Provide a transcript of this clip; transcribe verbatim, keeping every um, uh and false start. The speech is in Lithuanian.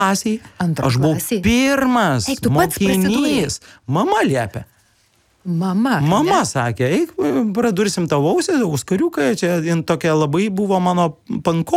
klasėj. Antroj Aš buvau klasėj. pirmas Eik, tu pats prisidūrei. mokinys. Mama liepė. Mama. Mama ne? sakė, eik, pradursim tavo ausį, auskariuką, čia jin tokia labai buvo mano panko